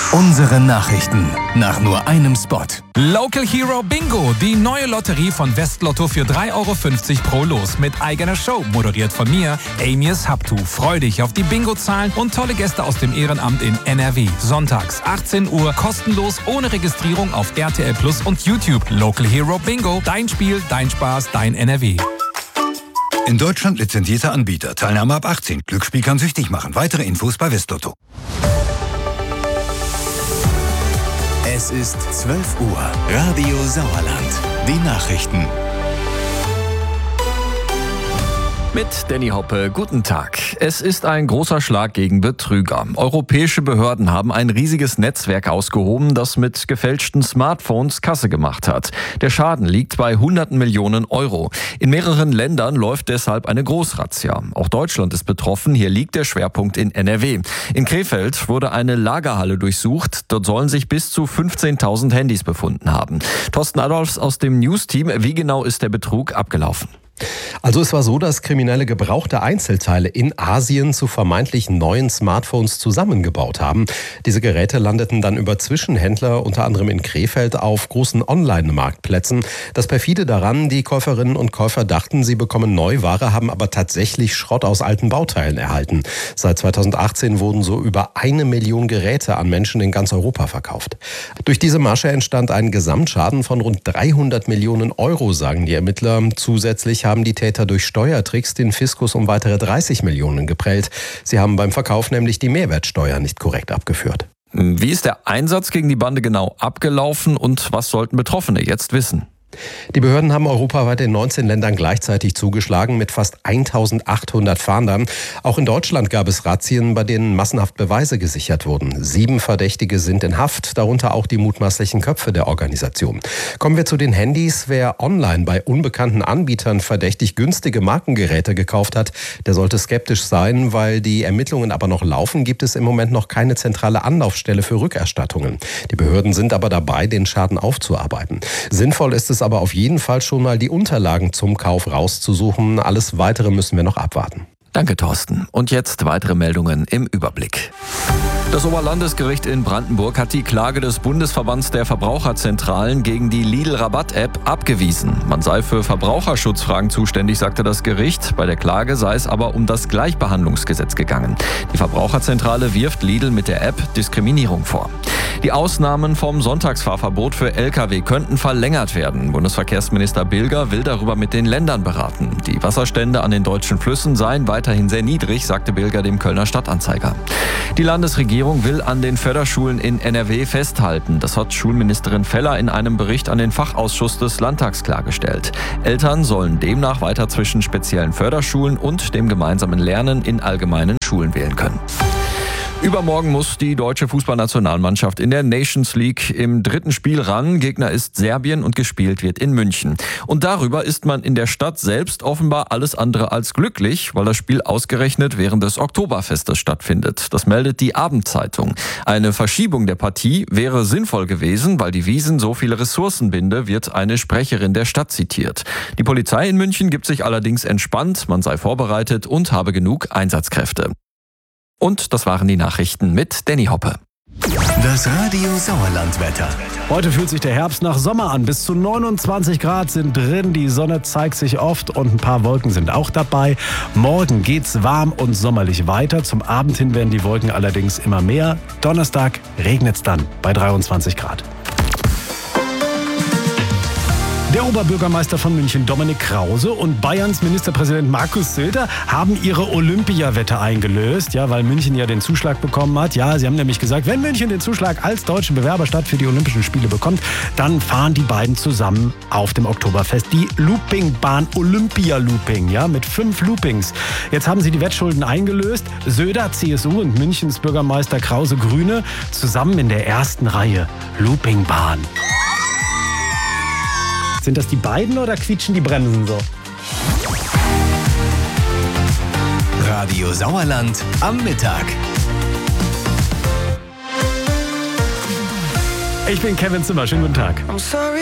Unsere Nachrichten nach nur einem Spot. Local Hero Bingo, die neue Lotterie von Westlotto für 3,50 € pro Los mit eigener Show, moderiert von mir, Amias Habtu. Freu dich auf die Bingo-Zahlen und tolle Gäste aus dem Ehrenamt in NRW. Sonntags 18 Uhr, kostenlos, ohne Registrierung auf RTL Plus und YouTube. Local Hero Bingo, dein Spiel, dein Spaß, dein NRW. In Deutschland lizenzierter Anbieter. Teilnahme ab 18. Glücksspiel kann süchtig machen. Weitere Infos bei Westlotto. Es ist 12 Uhr. Radio Sauerland. Die Nachrichten. Mit Danny Hoppe, guten Tag. Es ist ein großer Schlag gegen Betrüger. Europäische Behörden haben ein riesiges Netzwerk ausgehoben, das mit gefälschten Smartphones Kasse gemacht hat. Der Schaden liegt bei Hunderten Millionen Euro. In mehreren Ländern läuft deshalb eine Großrazzia. Auch Deutschland ist betroffen. Hier liegt der Schwerpunkt in NRW. In Krefeld wurde eine Lagerhalle durchsucht. Dort sollen sich bis zu 15.000 Handys befunden haben. Thorsten Adolfs aus dem News-Team. Wie genau ist der Betrug abgelaufen? Also es war so, dass Kriminelle gebrauchte Einzelteile in Asien zu vermeintlich neuen Smartphones zusammengebaut haben. Diese Geräte landeten dann über Zwischenhändler, unter anderem in Krefeld, auf großen Online-Marktplätzen. Das perfide daran, die Käuferinnen und Käufer dachten, sie bekommen Neuware, haben aber tatsächlich Schrott aus alten Bauteilen erhalten. Seit 2018 wurden so über 1 Million Geräte an Menschen in ganz Europa verkauft. Durch diese Masche entstand ein Gesamtschaden von rund 300 Millionen Euro, sagen die Ermittler. Zusätzlich haben die Täter durch Steuertricks den Fiskus um weitere 30 Millionen geprellt. Sie haben beim Verkauf nämlich die Mehrwertsteuer nicht korrekt abgeführt. Wie ist der Einsatz gegen die Bande genau abgelaufen und was sollten Betroffene jetzt wissen? Die Behörden haben europaweit in 19 Ländern gleichzeitig zugeschlagen mit fast 1.800 Fahndern. Auch in Deutschland gab es Razzien, bei denen massenhaft Beweise gesichert wurden. 7 Verdächtige sind in Haft, darunter auch die mutmaßlichen Köpfe der Organisation. Kommen wir zu den Handys. Wer online bei unbekannten Anbietern verdächtig günstige Markengeräte gekauft hat, der sollte skeptisch sein. Weil die Ermittlungen aber noch laufen, gibt es im Moment noch keine zentrale Anlaufstelle für Rückerstattungen. Die Behörden sind aber dabei, den Schaden aufzuarbeiten. Sinnvoll ist es aber auf jeden Fall schon mal, die Unterlagen zum Kauf rauszusuchen. Alles Weitere müssen wir noch abwarten. Danke, Thorsten. Und jetzt weitere Meldungen im Überblick. Das Oberlandesgericht in Brandenburg hat die Klage des Bundesverbands der Verbraucherzentralen gegen die Lidl-Rabatt-App abgewiesen. Man sei für Verbraucherschutzfragen zuständig, sagte das Gericht. Bei der Klage sei es aber um das Gleichbehandlungsgesetz gegangen. Die Verbraucherzentrale wirft Lidl mit der App Diskriminierung vor. Die Ausnahmen vom Sonntagsfahrverbot für Lkw könnten verlängert werden. Bundesverkehrsminister Bilger will darüber mit den Ländern beraten. Die Wasserstände an den deutschen Flüssen seien weiterhin sehr niedrig, sagte Bilger dem Kölner Stadtanzeiger. Die Landesregierung will an den Förderschulen in NRW festhalten. Das hat Schulministerin Feller in einem Bericht an den Fachausschuss des Landtags klargestellt. Eltern sollen demnach weiter zwischen speziellen Förderschulen und dem gemeinsamen Lernen in allgemeinen Schulen wählen können. Übermorgen muss die deutsche Fußballnationalmannschaft in der Nations League im 3. Spiel ran. Gegner ist Serbien und gespielt wird in München. Und darüber ist man in der Stadt selbst offenbar alles andere als glücklich, weil das Spiel ausgerechnet während des Oktoberfestes stattfindet. Das meldet die Abendzeitung. Eine Verschiebung der Partie wäre sinnvoll gewesen, weil die Wiesn so viele Ressourcen binde, wird eine Sprecherin der Stadt zitiert. Die Polizei in München gibt sich allerdings entspannt, man sei vorbereitet und habe genug Einsatzkräfte. Und das waren die Nachrichten mit Danny Hoppe. Das Radio Sauerland-Wetter. Heute fühlt sich der Herbst nach Sommer an. Bis zu 29 Grad sind drin, die Sonne zeigt sich oft und ein paar Wolken sind auch dabei. Morgen geht's warm und sommerlich weiter. Zum Abend hin werden die Wolken allerdings immer mehr. Donnerstag regnet's dann bei 23 Grad. Der Oberbürgermeister von München, Dominik Krause, und Bayerns Ministerpräsident Markus Söder haben ihre Olympiawette eingelöst, ja, weil München ja den Zuschlag bekommen hat. Ja, sie haben nämlich gesagt, wenn München den Zuschlag als deutsche Bewerberstadt für die Olympischen Spiele bekommt, dann fahren die beiden zusammen auf dem Oktoberfest die Loopingbahn Olympia-Looping, ja, mit 5 Loopings. Jetzt haben sie die Wettschulden eingelöst. Söder, CSU, und Münchens Bürgermeister Krause, Grüne, zusammen in der ersten Reihe. Loopingbahn. Sind das die beiden oder quietschen die Bremsen so? Radio Sauerland am Mittag. Ich bin Kevin Zimmer. Schönen guten Tag.